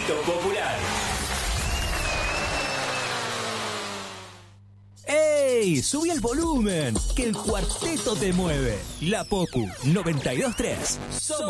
Cuarteto Popular. ¡Ey! Subí el volumen, que el cuarteto te mueve. La Popu 92.3. Somos